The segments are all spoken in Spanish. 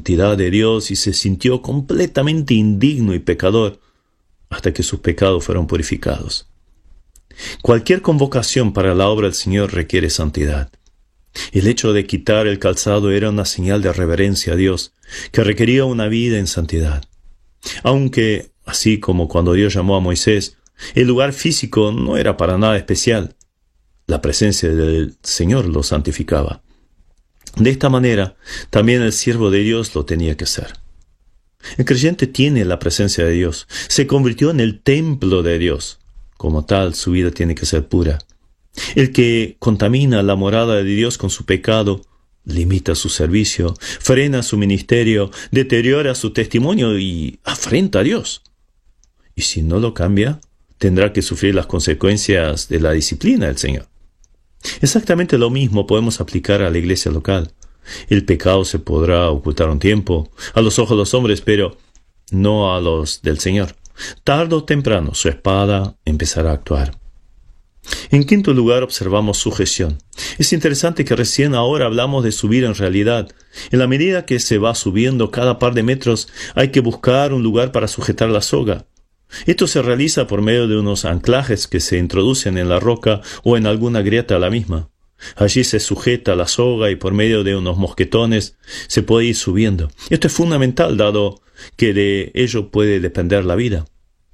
santidad de Dios y se sintió completamente indigno y pecador hasta que sus pecados fueron purificados. Cualquier convocación para la obra del Señor requiere santidad. El hecho de quitar el calzado era una señal de reverencia a Dios, que requería una vida en santidad. Aunque, así como cuando Dios llamó a Moisés, el lugar físico no era para nada especial, la presencia del Señor lo santificaba. De esta manera, también el siervo de Dios lo tenía que ser. El creyente tiene la presencia de Dios, se convirtió en el templo de Dios. Como tal, su vida tiene que ser pura. El que contamina la morada de Dios con su pecado, limita su servicio, frena su ministerio, deteriora su testimonio y afrenta a Dios. Y si no lo cambia, tendrá que sufrir las consecuencias de la disciplina del Señor. Exactamente lo mismo podemos aplicar a la iglesia local. El pecado se podrá ocultar un tiempo a los ojos de los hombres, pero no a los del Señor. Tarde o temprano su espada empezará a actuar. En quinto lugar, observamos sujeción. Es interesante que recién ahora hablamos de subir en realidad. En la medida que se va subiendo cada par de metros, hay que buscar un lugar para sujetar la soga. Esto se realiza por medio de unos anclajes que se introducen en la roca o en alguna grieta a la misma. Allí se sujeta la soga y por medio de unos mosquetones se puede ir subiendo. Esto es fundamental, dado que de ello puede depender la vida.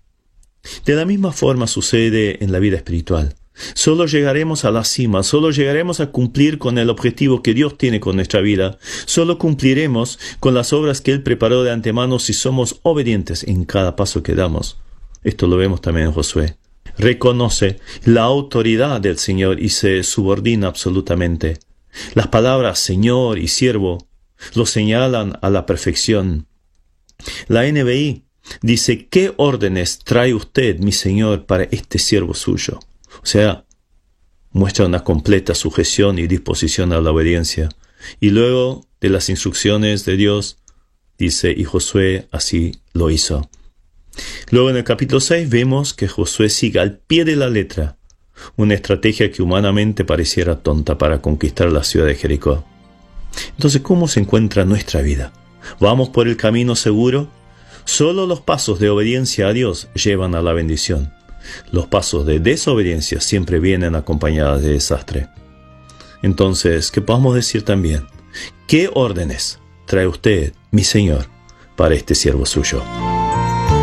De la misma forma sucede en la vida espiritual. Solo llegaremos a la cima, solo llegaremos a cumplir con el objetivo que Dios tiene con nuestra vida, solo cumpliremos con las obras que Él preparó de antemano si somos obedientes en cada paso que damos. Esto lo vemos también en Josué. Reconoce la autoridad del Señor y se subordina absolutamente. Las palabras Señor y siervo lo señalan a la perfección. La NBI dice, ¿qué órdenes trae usted, mi Señor, para este siervo suyo? O sea, muestra una completa sujeción y disposición a la obediencia. Y luego de las instrucciones de Dios, dice, y Josué así lo hizo. Luego en el capítulo 6 vemos que Josué sigue al pie de la letra una estrategia que humanamente pareciera tonta para conquistar la ciudad de Jericó. Entonces, ¿cómo se encuentra nuestra vida? ¿Vamos por el camino seguro? Solo los pasos de obediencia a Dios llevan a la bendición. Los pasos de desobediencia siempre vienen acompañados de desastre. Entonces, ¿qué podemos decir también? ¿Qué órdenes trae usted, mi Señor, para este siervo suyo?